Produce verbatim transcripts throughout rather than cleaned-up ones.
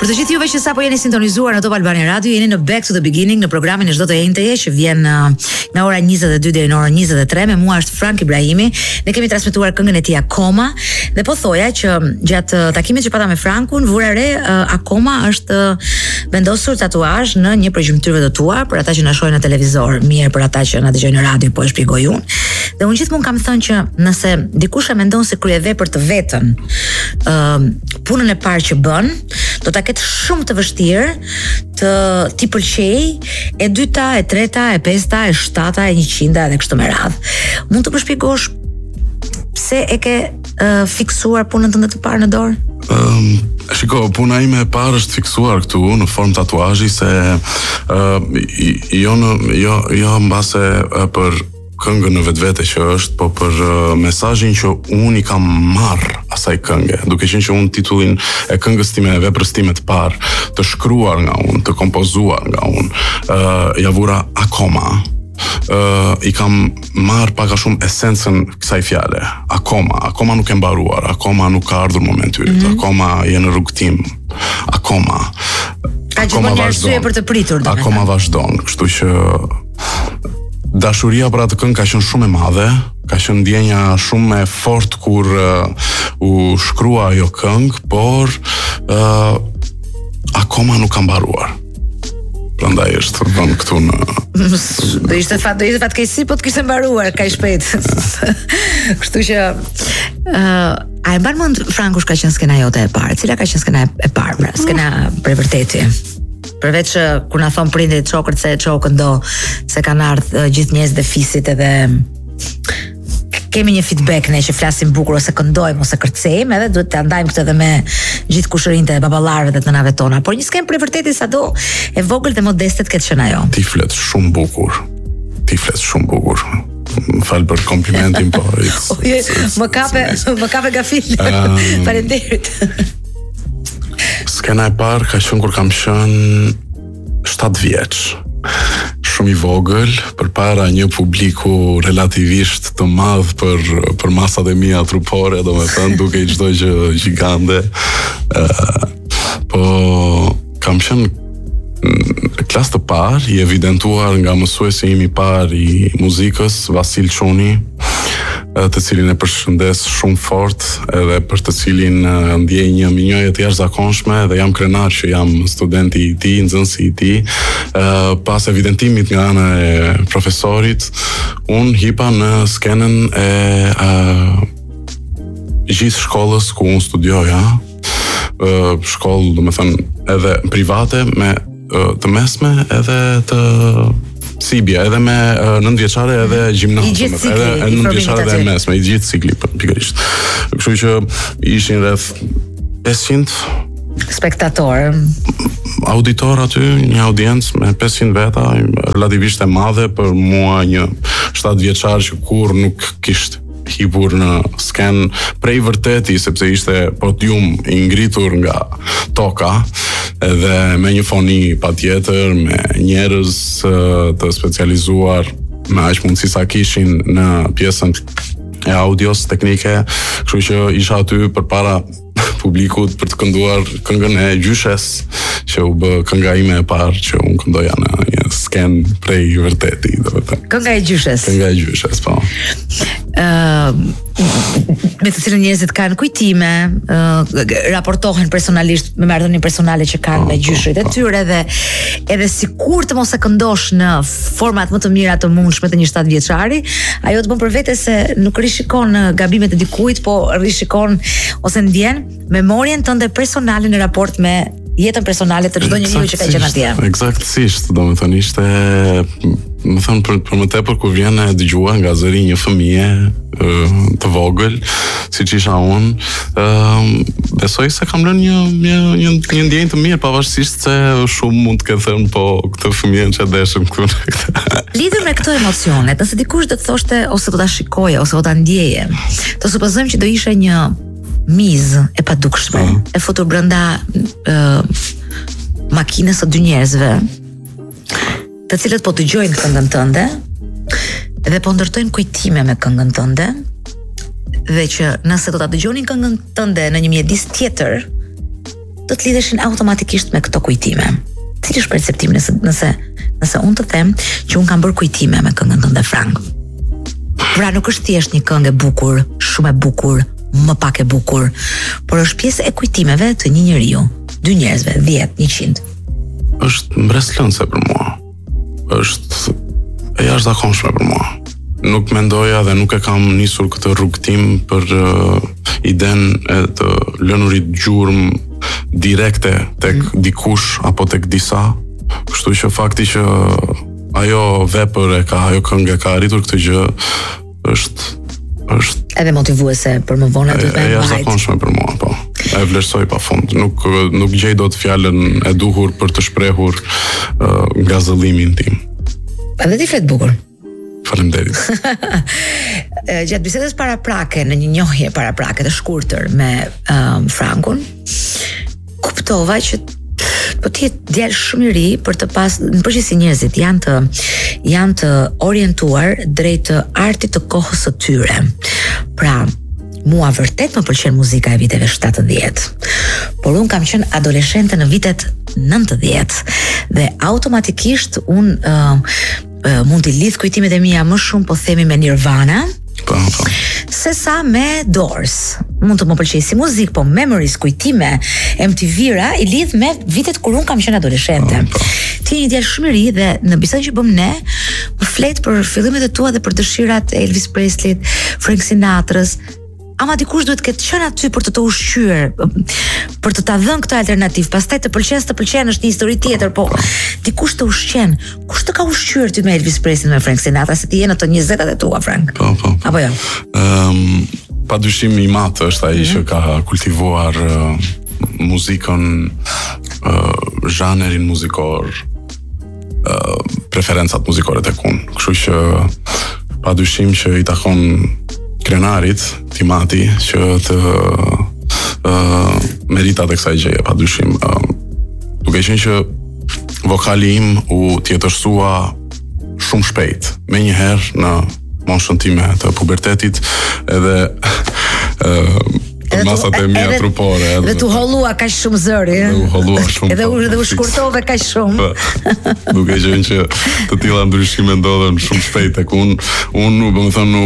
Për të gjithë juve që sapo jeni sintonizuar në Top Albania Radio, jeni në Back to the Beginning në programin e çdo të enjteje që vjen uh, nga ora njëzet e dy deri në orën njëzet e tre. Me mua është Frank Ibrahimi. Ne kemi transmetuar këngën e tij Akoma dhe po thoja që gjatë takimit që pata me Frankun, vura re uh, Akoma është uh, vendosur tatuazh në një prej gjymtyrëve të tua për ata që na shohin në televizor, mirë për ata që na dëgjojnë në radio, po e shpjegoj unë. Dhe unë gjithmonë kam thënë që nëse dikush e mendon se krye vepër të vetën, uh, punën e parë që bën, do ta ketë shumë të vështirë të t'i pëlqej e dyta, e treta, e pesta, e shtata, e njëqinda dhe kështu me radhë. Mund të më shpjegosh pse e ke uh, fiksuar punën tënde të parë në dorë? Um, shiko, puna ime e parë është fiksuar këtu në formë tatuazhi se uh, jo në jo jo mbase uh, për këngën në vetvete që është, po për uh, mesazhin që unë i kam marr asaj kënge, duke qenë që unë titullin e këngës time, e veprës time të parë, të shkruar nga unë, të kompozuar nga unë, uh, ja vura Akoma. Uh, i kam marr pak a shumë esencën kësaj fjale. Akoma, akoma nuk e mbaruar, akoma nuk ka ardhur momenti yt, mm-hmm. akoma je në rrugtim. Akoma. Ka gjithmonë një arsye për të pritur. Akoma vazhdon, kështu që dashuria për atë këngë ka qenë shumë e madhe, ka qenë ndjenja shumë e fortë kur uh, u shkrua ajo këngë, por uh, akoma nuk ka mbaruar. Prandaj është vënë këtu në do ishte fat, do ishte fatkeqësi po të kishte mbaruar kaq shpejt. Kështu që uh, a e mban mend Franku ka qenë skena jote e parë? Cila ka qenë skena e parë, pra, skena për vërtetë? Përveç kur na thon prindit çokët se çokën do, se kanë ardhur uh, gjithë njerëzit e fisit edhe kemi një feedback ne që flasim bukur ose këndojmë ose kërcejmë, edhe duhet të ndajmë këtë edhe me gjithë kushërinjtë e baballarëve dhe të nënave tona. Por një skemë për vërtetë sado e vogël dhe modeste të ketë qenë ajo. Ti flet shumë bukur. Ti flet shumë bukur. Më fal për komplimentin, po. Oje, më kape, më kape gafil. Um, Faleminderit. Skena e parë ka qenë kur kam qenë shtatë vjeç. Shumë i vogël, përpara një publiku relativisht të madh për për masat e mia trupore, domethënë duke i çdo gjë gjigande. Uh, po kam qenë në klasë të parë, i evidentuar nga mësuesi im i parë i muzikës, Vasil Çuni, të cilin e përshëndes shumë fort, edhe për të cilin ndjej një minjojë të jashtëzakonshme dhe jam krenar që jam studenti i tij, nxënësi i tij. Pas evidentimit nga ana e profesorit, unë hipa në skenën e uh, gjithë shkollës ku unë studioja, uh, shkollë, do me thënë, edhe private, me uh, të mesme, edhe të Sibia, edhe me uh, nëntëvjeçare edhe gjimnazëm, edhe nëntëvjeçare edhe mesme, i gjithë cikli pikërisht. Kështu që ishin rreth pesëqind spektator, auditor aty, një audiencë me pesëqind veta, relativisht e madhe për mua, një shtatë vjeçar që kur nuk kishte hipur në sken prej vërteti, sepse ishte podium i ngritur nga toka, edhe me një foni patjetër, me njerëz të specializuar me aq mundësi sa kishin në pjesën e audios teknike, kështu që isha aty përpara publikut për të kënduar këngën e Gjyshes, që u bë kënga ime e parë që unë këndoja në një sken prej vërteti, domethënë. Kënga e Gjyshes. Kënga e Gjyshes, po. Uh, me të cilën njerëzit kanë kujtime, uh, raportohen personalisht me marrëdhënie personale që kanë oh, me gjyshrit e tyre, dhe edhe sikur të mos e këndosh në format më të mira të mundshme të një shtatë vjeçari, ajo të bën për vete se nuk rishikon gabimet e dikujt, po rishikon ose ndjen memorien tënde personale në raport me jetën personale të çdo njeriu që ka qenë atje. Eksaktësisht, domethënë ishte, më thënë për, për më tepër kur vjen e dëgjua nga zëri një fëmije të vogël, siç isha unë, besoj se kam lënë një një një, një ndjenjë të mirë, pavarësisht se shumë mund të ketë thënë po këtë fëmijën që deshëm këtu. Lidhur me këto emocionet, nëse dikush do të thoshte ose do ta shikoje ose do ta ndjeje, të supozojmë që do ishe një mizë e padukshme, uh. e futur brenda uh, makinës së dy njerëzve, të cilët po dëgjojnë këngën tënde dhe po ndërtojnë kujtime me këngën tënde, dhe që nëse do ta dëgjonin këngën tënde në një mjedis tjetër, do të lidheshin automatikisht me këto kujtime. Cili është perceptimi nëse nëse nëse unë të them që unë kam bërë kujtime me këngën tënde Frank? Pra nuk është thjesht një këngë e bukur, shumë e bukur, më pak e bukur, por është pjesë e kujtimeve të një njeriu, dy njerëzve, dhjetë, njëqind. Është mbreslëndse për mua. Është e jashtëzakonshme për mua. Nuk mendoja dhe nuk e kam nisur këtë rrugtim për uh, iden e të lënurit gjurmë direkte tek mm. dikush apo tek disa. Kështu që fakti që ajo vepër e ka, ajo këngë e ka arritur këtë gjë është është edhe motivuese për më vonë aty të e jashtëzakonshme për mua, po. E vlerësoj pafund. Nuk nuk gjej dot fjalën e duhur për të shprehur uh, nga zëllimin tim. Edhe ti flet bukur. Faleminderit. Gjatë bisedës paraprake, në një njohje paraprake të shkurtër me um, Frankun, kuptova që po ti je djalë shumë i ri për të pas, në përgjithësi njerëzit janë të janë të orientuar drejt të artit të kohës së tyre. Pra, mua vërtet më pëlqen muzika e viteve shtatëdhjetë. Por unë kam qenë adoleshente në vitet nëntëdhjetë dhe automatikisht unë uh, uh, mund të lidh kujtimet e mia më shumë po themi me Nirvana, po, po. se sa me Doors. Mund të më pëlqejë si muzikë, po memories, kujtime, M T V-ra i lidh me vitet kur unë kam qenë adoleshente. Po, po. Ti je një djalë shumë i ri dhe në bisedën që bëm ne, më flet për fillimet e tua dhe për dëshirat e Elvis Presleyt, Frank Sinatras. Ama dikush duhet këtë qenë aty për të të ushqyer, për të ta dhënë këtë alternativë. Pastaj të pëlqen, të pëlqen është një histori tjetër, po dikush të ushqen. Kush të ka ushqyer ty me Elvis Presley, me Frank Sinatra, se ti je në të njëzetat e tua, Frank? Po, po. Apo jo? Um, pa dyshim i matë është ai mm-hmm. që ka kultivuar uh, muzikën, uh, zhanerin muzikor, uh, preferencat muzikore tek unë. Kështu që pa dyshim që i takon krenarit, Timati, që të uh, meritat e kësaj gjeje, pa dyshim. Uh, duke qenë që vokali im u tjetërsua shumë shpejt, me njëherë në moshën time të pubertetit, edhe uh, masat e mia trupore. Dhe tu hollua kaq shumë zëri. Dhe u hollua shumë. Edhe u dhe u shkurtove kaq shumë. Duke qenë që të tilla ndryshime ndodhen shumë shpejt tek unë, unë, domethënë,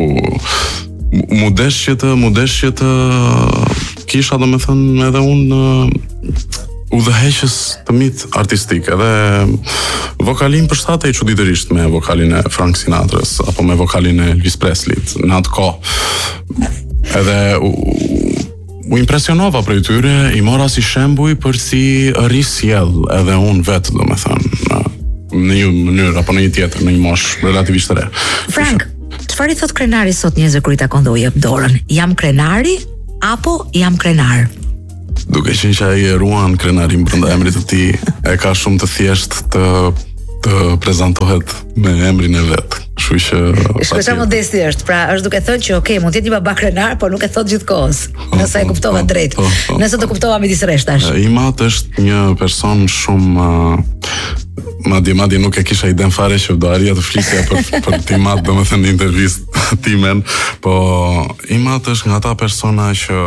u mudesh që të mudesh që të kisha, domethënë, edhe unë udhëheqës të mit artistik, edhe vokalin përshtatej çuditërisht me vokalin e Frank Sinatras apo me vokalin e Elvis Presleyt në atë kohë. Edhe u, u impresionova prej tyre, i mora si shembuj për si risjell edhe unë vetë, domethënë, në, në një mënyrë apo në një tjetër, në një moshë relativisht të re. Frank, çfarë i thot krenari sot njerëzve kur i takon dhe u jep dorën? Jam krenari apo jam krenar? Duke qenë që ai e ruan krenarin brenda emrit të tij, e ka shumë të thjesht të të prezantohet me emrin e vet. Kështu që shkosha modesti është, pra është duke thënë që okay, mund të jetë një baba krenar, por nuk e thot gjithkohës. Nëse e kuptova drejt. Nëse do kuptova midis rreshtash. Imat është një person shumë madje madje nuk e kisha iden fare që do arria të flisja për për Timat, domethënë në intervistë timen, po Imat është nga ata persona që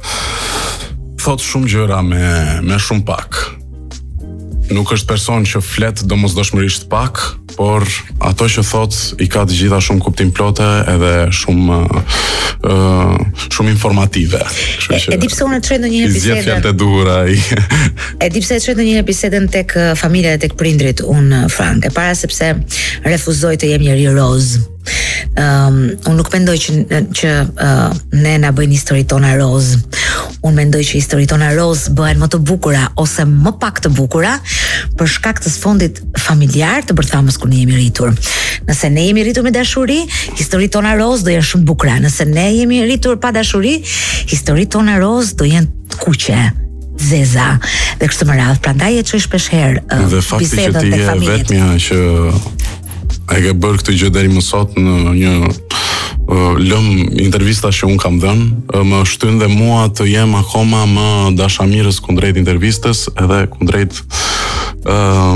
thot shumë gjëra me me shumë pak. Nuk është person që flet domosdoshmërisht pak, por ato që thot i ka të gjitha shumë kuptim plote edhe shumë uh, shumë informative. E, e di pse unë çoj ndonjëherë bisedën. Zgjedh fjalët e duhura ai. E di pse çoj ndonjëherë bisedën tek familja dhe tek prindrit unë, Frank, e para sepse refuzoj të jem njeri roz. Um, unë nuk mendoj që, që uh, ne na bëjnë histori tona roz. Unë mendoj që histori tona roz bëhen më të bukura ose më pak të bukura për shkak të sfondit familjar të bërthamës kur ne jemi rritur. Nëse ne jemi rritur me dashuri, histori tona roz do jenë shumë bukura. Nëse ne jemi rritur pa dashuri, histori tona roz do jenë të kuqe, zeza dhe kështu me radhë. Prandaj e çoj shpesh herë uh, bisedën tek familjet. Dhe fakti që ti je vetmja që e ke bërë këtë gjë deri më sot në një uh, lëm intervista që unë kam dhënë, uh, më shtyn dhe mua të jem akoma më dashamirës kundrejt intervistës edhe kundrejt uh,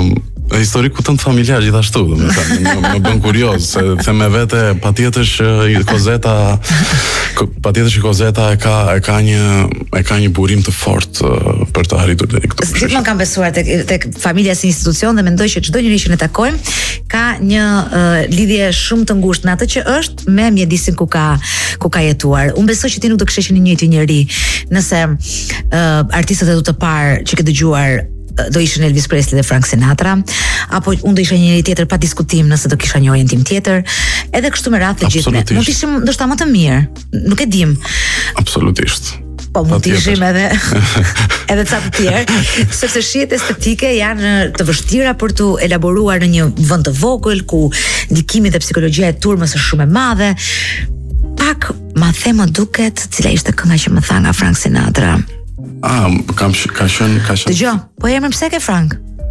historiku tënd familjar gjithashtu, domethënë, më, më bën kurioz, se them me vete, patjetër që Kozeta patjetër që Kozeta e ka e ka një e ka një burim të fortë uh, për të arritur deri këtu. Gjithmonë kam besuar tek tek familja si institucion dhe mendoj që çdo njeri që ne takojmë ka një uh, lidhje shumë të ngushtë me atë që është me mjedisin ku ka ku ka jetuar. Unë besoj që ti nuk do kishe qenë një njëjtë njeri nëse uh, artistët e tu të parë që ke dëgjuar do ishin Elvis Presley dhe Frank Sinatra, apo unë do isha një njeri tjetër pa diskutim nëse do kisha një orientim tjetër, edhe kështu me radhë të gjithë ne. Mund të ishim ndoshta më të mirë, nuk e dim. Absolutisht. Po mund të ishim edhe edhe ca të tjerë, sepse shihet estetike janë të vështira për të elaboruar në një vend të vogël ku ndikimi dhe psikologjia e turmës është shumë e madhe. Pak ma the më duket cila ishte kënga që më tha nga Frank Sinatra. Ah, kam sh ka qenë ka qenë. Dëgjoj, po emrin pse ke Frank?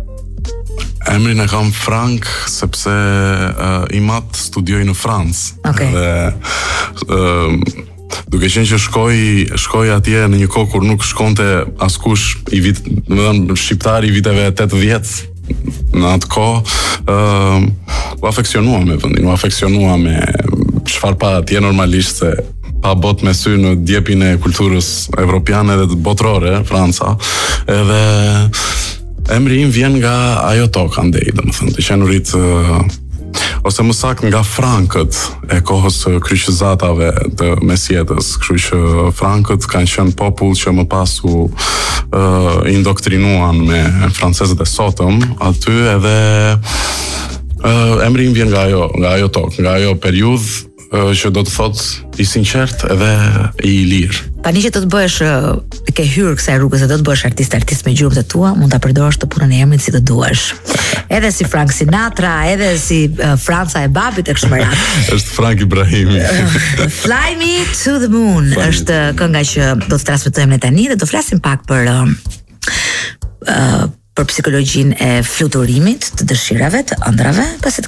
Emrin e kam Frank sepse uh, i mat studioj në Francë. Okay. Dhe uh, duke qenë që shkoj shkoj atje në një kohë kur nuk shkonte askush i vit, domethënë shqiptar i viteve tetëdhjetë në atë kohë, uh, u afeksionua me vendin, u afeksionua me çfarë pa atje, normalisht se pa bot me sy në djepin e kulturës evropiane dhe botërore, Franca, edhe emri im vjen nga ajo tokë andej, domethënë, të qenurit uh, ose më saktë nga frankët e kohës së kryqëzatave të mesjetës, kështu që frankët kanë qenë popull që më pas u uh, indoktrinuan me francezët e sotëm, aty edhe uh, emri im vjen nga ajo, nga ajo tokë, nga ajo periudhë që do të thot i sinqert edhe i lirë. Tani që do të bëhesh ke hyrë kësaj rrugës, do të bëhesh artist artist me gjurmët e tua, mund ta përdorësh të punën e emrit si të duash. Edhe si Frank Sinatra, edhe si uh, Franca e babit e kështu me radhë. Është Frank Ibrahimi. Fly Me to the Moon është kënga që do të transmetojmë ne tani dhe do flasim pak për uh, uh, për psikologjinë e fluturimit, të dëshirave, të ëndrave, pasi